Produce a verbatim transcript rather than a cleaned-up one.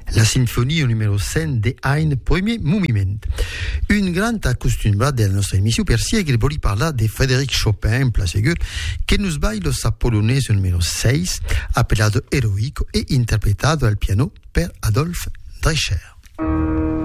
la sinfonia numero cent de Ein Premier Moviment. Une grande acostumbrada della nostra émission per siècle voli parlar de Frédéric Chopin, plasegur, che nos baila sa polonese numero sei, appellato Eroico e interpretato al piano per Adolphe Drescher.